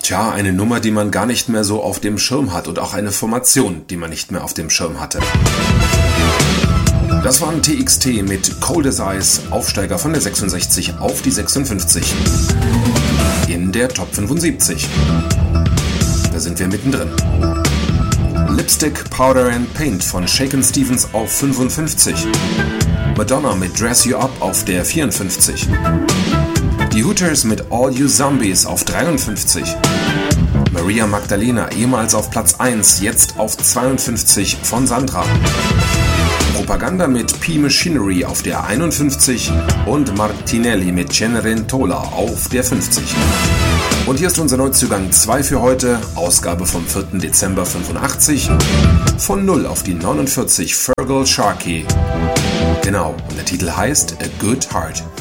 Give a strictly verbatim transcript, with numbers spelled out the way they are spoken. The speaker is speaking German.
Tja, eine Nummer, die man gar nicht mehr so auf dem Schirm hat und auch eine Formation, die man nicht mehr auf dem Schirm hatte. Das waren T X T mit Cold as Ice, Aufsteiger von der sechsundsechzig auf die sechsundfünfzig. In der Top fünfundsiebzig. Da sind wir mittendrin. Lipstick, Powder and Paint von Shakin' Stevens auf fünfundfünfzig. Madonna mit Dress You Up auf der vierundfünfzig. Die Hooters mit All You Zombies auf dreiundfünfzig. Maria Magdalena, ehemals auf Platz eins, jetzt auf zweiundfünfzig von Sandra. Propaganda mit P-Machinery auf der einundfünfzig und Martinelli mit Cenerentola auf der fünfzig. Und hier ist unser Neuzugang zwei für heute, Ausgabe vom vierten Dezember fünfundachtzig, von null auf die neunundvierzig, Fergal Sharkey. Genau, und der Titel heißt A Good Heart.